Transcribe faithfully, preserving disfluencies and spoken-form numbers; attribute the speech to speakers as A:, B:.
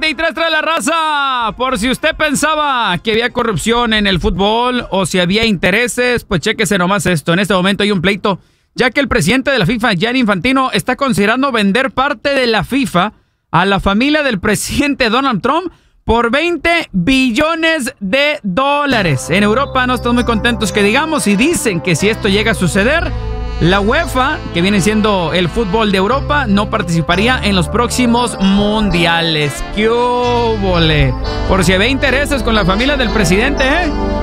A: siete y tres trae la raza. Por si usted pensaba que había corrupción en el fútbol o si había intereses, pues chéquese nomás esto. En este momento hay un pleito, ya que el presidente de la FIFA, Gianni Infantino, está considerando vender parte de la FIFA a la familia del presidente Donald Trump por veinte billones de dólares. En Europa no están muy contentos que digamos y dicen que si esto llega a suceder, la UEFA, que viene siendo el fútbol de Europa, no participaría en los próximos mundiales. ¡Qué óvole! Por si había intereses con la familia del presidente, ¿eh?